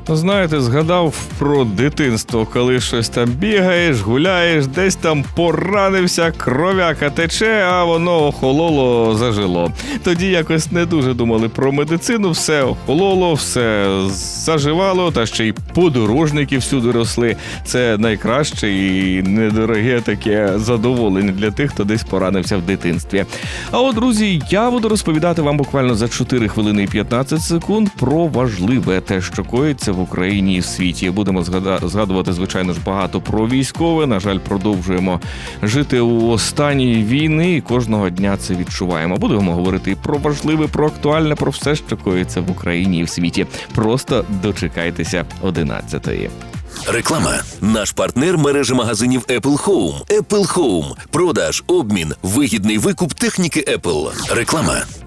Знаєте, згадав про дитинство, коли щось там бігаєш, гуляєш, десь там поранився, кров'яка тече, а воно охололо, зажило. Тоді якось не дуже думали про медицину, все охололо, все заживало, та ще й подорожники всюди росли. Це найкраще і недороге таке задоволення для тих, хто десь поранився в дитинстві. А от, друзі, я буду розповідати вам буквально за 4 хвилини і 15 секунд про важливе те, що коїться в Україні і в світі. Будемо згадувати, звичайно ж, багато про військове. На жаль, продовжуємо жити у стані війни і кожного дня це відчуваємо. Будемо говорити і про важливе, про актуальне, про все, що коїться в Україні і в світі. Просто дочекайтеся 11-ї. Реклама. Наш партнер – мережа магазинів Apple Home. Apple Home. Продаж, обмін, вигідний викуп техніки Apple. Реклама.